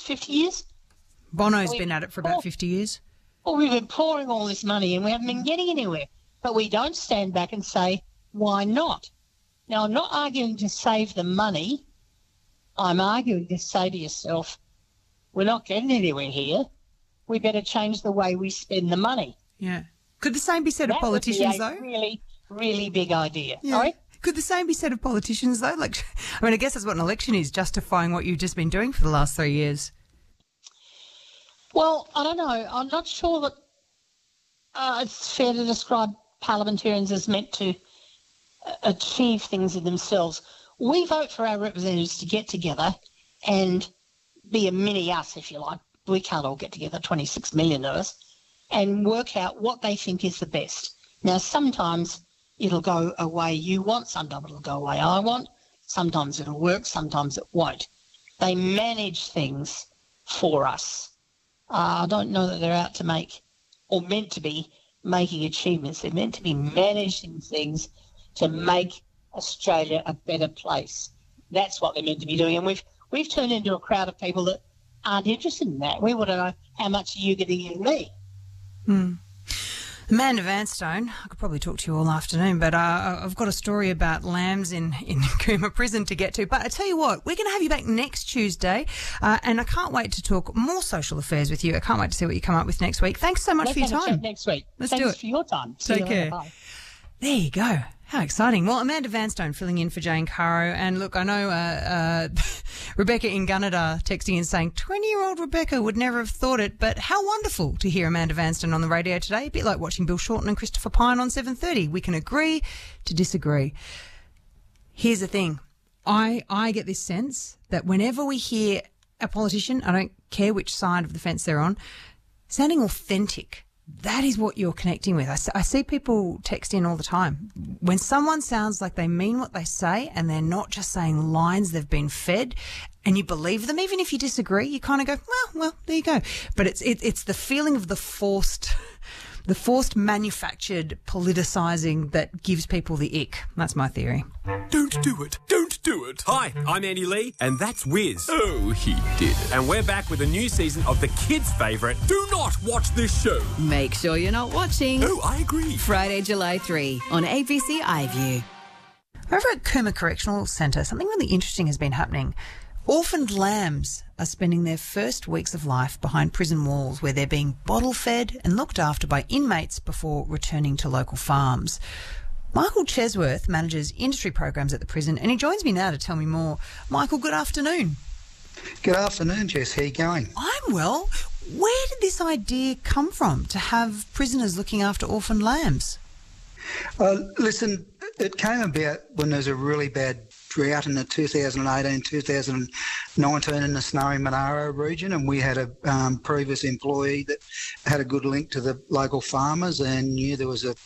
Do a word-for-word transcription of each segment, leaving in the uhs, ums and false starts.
fifty years? Bono's We've been at it for pour- about fifty years. Well, we've been pouring all this money and we haven't been getting anywhere. But we don't stand back and say, why not? Now, I'm not arguing to save the money. I'm arguing to say to yourself, we're not getting anywhere here. We better change the way we spend the money. Yeah. Could the same be said That of politicians, would be a though? really, really big idea. Yeah. Sorry? Could the same be said of politicians, though? Like, I mean, I guess that's what an election is, justifying what you've just been doing for the last three years. Well, I don't know. I'm not sure that uh, it's fair to describe parliamentarians as meant to uh, achieve things in themselves. We vote for our representatives to get together and be a mini us, if you like. We can't all get together, twenty-six million of us, and work out what they think is the best. Now, sometimes it'll go a way you want, sometimes it'll go a way I want, sometimes it'll work, sometimes it won't. They manage things for us. Uh, I don't know that they're out to make, or meant to be, making achievements. They're meant to be managing things to make Australia a better place. That's what they're meant to be doing. And we've we've turned into a crowd of people that aren't interested in that. We want to know how much are you going to give me. Hmm. Amanda Vanstone, I could probably talk to you all afternoon, but uh, I've got a story about lambs in, in Cooma Prison to get to. But I tell you what, we're going to have you back next Tuesday, uh, and I can't wait to talk more social affairs with you. I can't wait to see what you come up with next week. Thanks so much Let's for your have a time. chat next week. Let's Thanks do it. for your time. See Take you later. care. Bye. There you go. How exciting. Well, Amanda Vanstone filling in for Jane Caro. And look, I know uh, uh, Rebecca in Gunnedah texting in saying twenty-year-old Rebecca would never have thought it, but how wonderful to hear Amanda Vanstone on the radio today. A bit like watching Bill Shorten and Christopher Pine on seven thirty. We can agree to disagree. Here's the thing. I, I get this sense that whenever we hear a politician, I don't care which side of the fence they're on, sounding authentic, that is what you're connecting with. I, I see people text in all the time. When someone sounds like they mean what they say and they're not just saying lines they've been fed and you believe them, even if you disagree, you kind of go, well, well, there you go. But it's it, it's the feeling of the forced, the forced manufactured politicising that gives people the ick. That's my theory. Don't do it. Don't do it. Hi, I'm Andy Lee, and that's Wiz. Oh, he did it. And we're back with a new season of the kids' favourite, Do Not Watch This Show. Make sure you're not watching. Oh, I agree. Friday, July third on A B C iView. Over at Cooma Correctional Centre, something really interesting has been happening. Orphaned lambs are spending their first weeks of life behind prison walls where they're being bottle-fed and looked after by inmates before returning to local farms. Michael Chesworth manages industry programs at the prison and he joins me now to tell me more. Michael, good afternoon. Good afternoon, Jess. How are you going? I'm well. Where did this idea come from to have prisoners looking after orphaned lambs? Uh, listen, it came about when there was a really bad drought in the two thousand eighteen two thousand nineteen in the Snowy Monaro region, and we had a um, previous employee that had a good link to the local farmers and knew there was a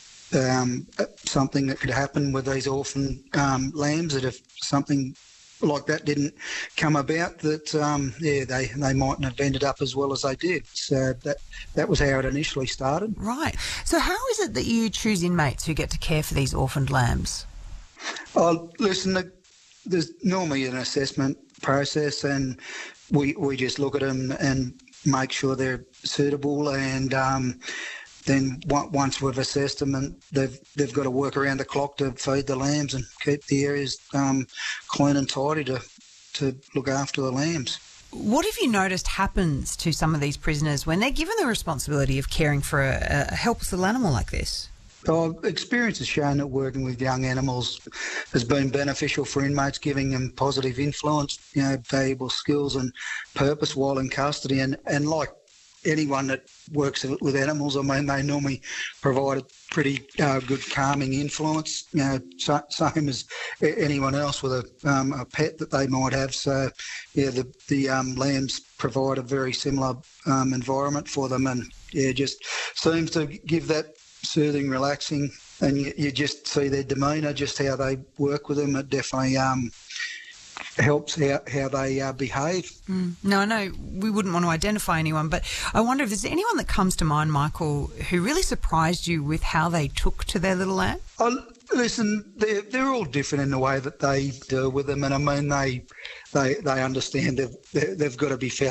um, something that could happen with these orphan um, lambs, that if something like that didn't come about, that um, yeah, they they mightn't have ended up as well as they did. So that that was how it initially started. Right. So how is it that you choose inmates who get to care for these orphaned lambs? Oh, listen, the, there's normally an assessment process, and we we just look at them and make sure they're suitable, and um, then once we've assessed them, and they've they've got to work around the clock to feed the lambs and keep the areas um, clean and tidy to to look after the lambs. What have you noticed happens to some of these prisoners when they're given the responsibility of caring for a, a helpless little animal like this? Oh, experience has shown that working with young animals has been beneficial for inmates, giving them positive influence, you know, valuable skills and purpose while in custody. And, and like anyone that works with animals, I mean, they normally provide a pretty uh, good calming influence, you know, so, same as anyone else with a, um, a pet that they might have. So, yeah, the, the um, lambs provide a very similar um, environment for them, and, yeah, just seems to give that soothing, relaxing, and you, you just see their demeanour, just how they work with them. It definitely um, helps how, how they uh, behave. Mm. No, I know we wouldn't want to identify anyone, but I wonder if there's anyone that comes to mind, Michael, who really surprised you with how they took to their little lamb? Oh, listen, they're, they're all different in the way that they deal with them, and I mean, they they, they understand they've, they've got to be